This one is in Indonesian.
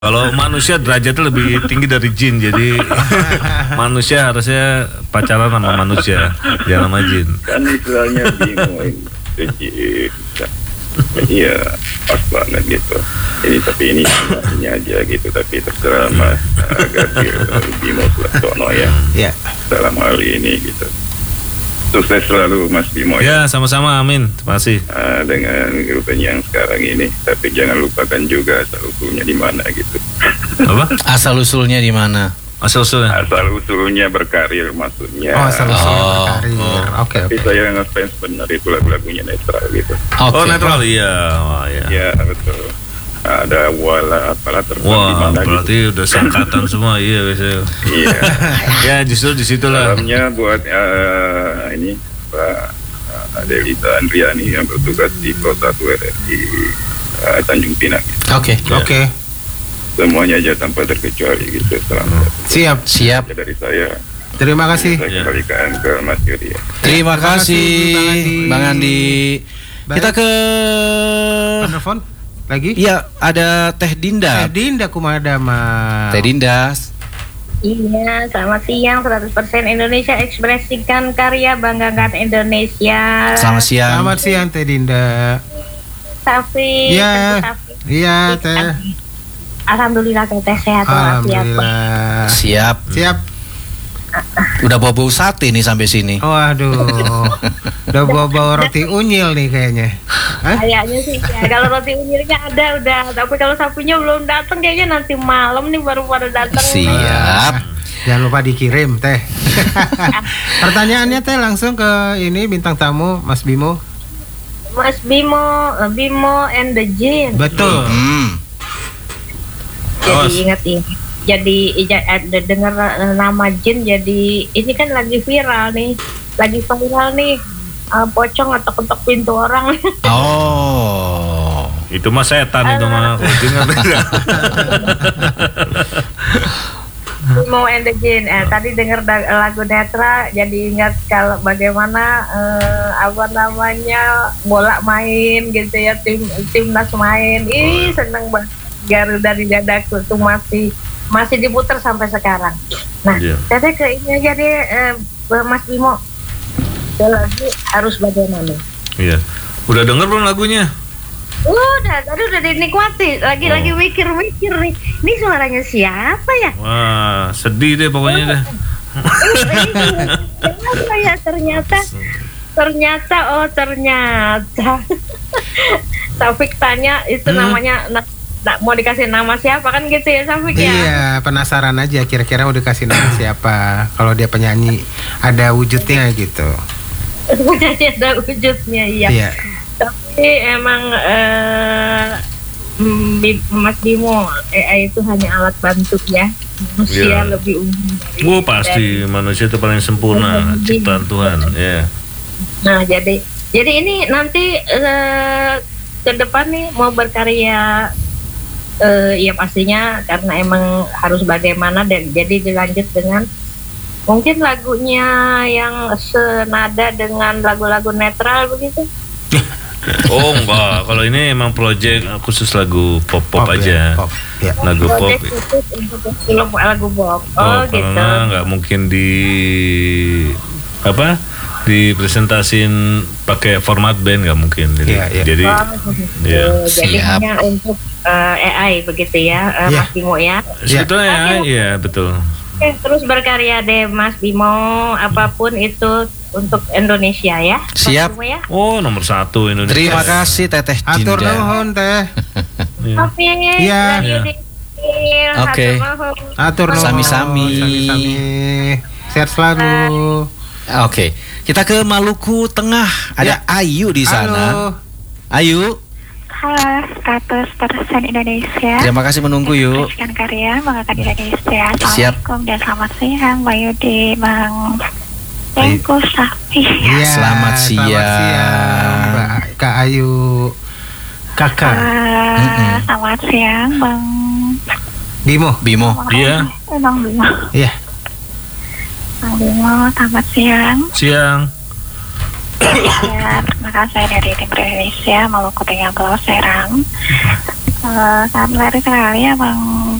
Kalau manusia derajatnya lebih tinggi dari jin, jadi manusia harusnya pacaran sama manusia, jangan sama jin. Kan istilahnya Bimo ini, iya pas banget gitu. Tapi ini aja gitu, tapi terserah Mas Gadir Bimo Suartono ya. Dalam hal ini gitu. Sukses selalu Mas Bimo ya. Sama-sama, amin. Terima kasih. Dengan grupnya yang sekarang ini, tapi jangan lupakan juga asal usulnya di mana gitu. Apa? Asal usulnya di mana? Asal usulnya berkarir maksudnya. Asal usulnya berkarir. Oke. Tapi saya ngefans benar itu lagu-lagunya netral gitu. Oh, netral, iya. Oh, iya. Ya betul. Ada wala apalah terbang di mana berarti gitu. Udah sangkatan semua, iya biasanya. Iya. Ya justru di situlah. Salamnya buat ini Pak Adelita Andriani yang bertugas di Pro 1 RRI Tanjung Pinang. Oke. Semuanya aja tanpa terkecuali gitu. Selamat. Siap. Dari saya. Terima kasih. Saya kembalikan ke Mas Yuri. Terima kasih Bang Andi. Kita ke telepon lagi? Iya, ada Teh Dinda. Teh Dinda kumada Mas. Teh Dinda. Iya, selamat siang. 100% Indonesia, ekspresikan karya, banggakan Indonesia. Selamat siang Teh Dinda. Safi. Iya, Teh. Alhamdulillah Teh sehat walafiat. Siap. Udah bau sate nih sampai sini. Waduh. Udah bau roti unyil nih kayaknya. Kayaknya sih ya. Kalau roti unyilnya ada udah, tapi kalau sapinya belum datang kayaknya nanti malam nih baru pada datang. Siap. Jangan lupa dikirim Teh. Pertanyaannya Teh langsung ke ini bintang tamu Mas Bimo. Mas Bimo and the Jin. Betul. Jadi ingat ini. Jadi dengar nama jin, jadi ini kan lagi viral nih, pocong atau ketok pintu orang. Oh, itu mah setan itu mah. Mau and the Jin. Tadi dengar lagu Netra, jadi ingat kalau bagaimana bola main gitu ya, timnas main. Seneng banget. Garuda di dadaku tuh masih diputar sampai sekarang. Nah, Teteh ke ini aja deh, Mas Bimo. Lagi harus bagaimana? Iya. Udah denger belum lagunya? Tadi udah dinikmati. Lagi mikir-mikir nih. Ini suaranya siapa ya? Wah, sedih deh pokoknya deh. Kenapa ya ternyata. Taufik tanya itu namanya. Mau dikasih nama siapa kan gitu ya Safik ya? Iya, penasaran aja kira-kira mau dikasih nama siapa. Kalau dia penyanyi ada wujudnya gitu. Penyanyi ada wujudnya, iya. Tapi emang Mas Bimo, AI itu hanya alat bantu ya. Manusia lebih unggul. Pasti manusia itu paling sempurna ciptaan Tuhan, ya. Nah, jadi ini nanti ke depan nih mau berkarya. Ya pastinya karena emang harus bagaimana dan jadi dilanjut dengan mungkin lagunya yang senada dengan lagu-lagu netral begitu. Oh enggak, kalau ini emang project khusus lagu pop aja. Pop. Ya. Lagu pop. Khusus untuk lagu pop. Gitu. Karena nggak mungkin dipresentasin pakai format band, nggak mungkin. Jadi hanya untuk AI begitu ya, Mas Bimo ya. Sebetulnya ya betul. Terus berkarya deh Mas Bimo, apapun itu untuk Indonesia ya. Siap. Ya? Oh, nomor 1 Indonesia. Terima kasih Teteh Dinda. Atur nuhun Teh. Iya. Oke. Atur nuhun. Sami-sami. Sehat selalu. Oke. Kita ke Maluku Tengah. Ada Ayu di sana. Ayu. Halo, 100% Indonesia. Terima kasih menunggu yuk. Ekspresikan karya, banggakan Indonesia. Siap. Assalamualaikum dan selamat siang, Mbak Yudi, Bang Tengku, Safi. Iya, selamat siang, Mbak Kak Ayu, Kakak. Selamat siang, Bang Bimo. Iya. Bang Bimo. Iya. Bang Bimo, selamat siang. Ya, terima kasih dari tim Indonesia Maluku Tengah Pulau Serang. Sangat menarik sekali ya Bang